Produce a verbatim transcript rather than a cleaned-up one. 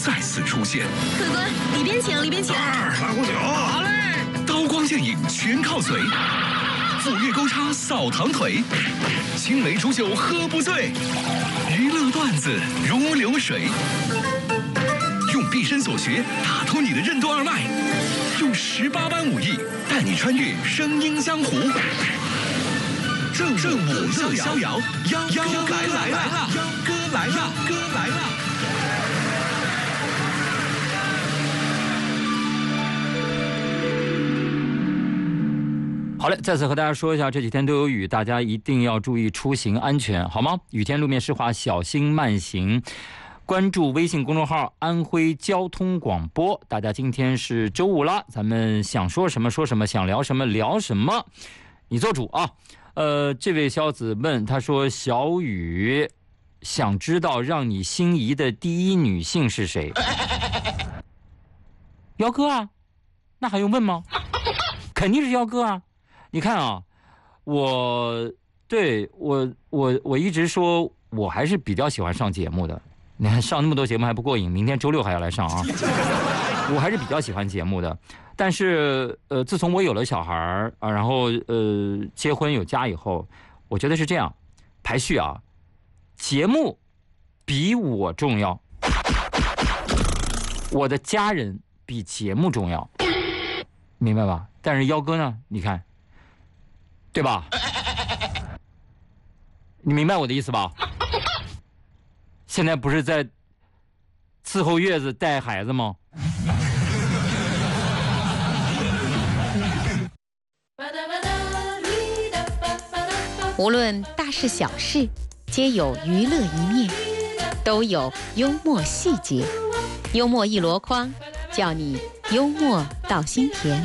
再次出现。 客官，里边请，里边请。 来壶酒。好嘞。刀光剑影全靠嘴，斧钺钩叉扫堂腿，青梅煮酒喝不醉，娱乐段子如流水。用毕生所学打通你的任督二脉，用十八般武艺带你穿越声音江湖。正正午乐逍遥，幺幺哥来来了，幺哥来了，哥来了。 好嘞，再次和大家说一下，这几天都有雨，大家一定要注意出行安全，好吗？雨天路面湿滑，小心慢行。关注微信公众号安徽交通广播。大家今天是周五了，咱们想说什么说什么，想聊什么聊什么，你做主啊。呃，这位小子问他说：“小雨想知道让你心仪的第一女性是谁？”姚哥啊，那还用问吗？肯定是姚哥啊！你看啊，我对我我我一直说我还是比较喜欢上节目的。你看上那么多节目还不过瘾，明天周六还要来上啊！我还是比较喜欢节目的，但是呃，自从我有了小孩啊，然后呃结婚有家以后，我觉得是这样，排序啊，节目比我重要，我的家人比节目重要，明白吧？但是幺哥呢？你看，对吧？你明白我的意思吧？现在不是在伺候月子带孩子吗？ 无论大事小事，皆有娱乐一面，都有幽默细节。幽默一箩筐，叫你幽默到心田。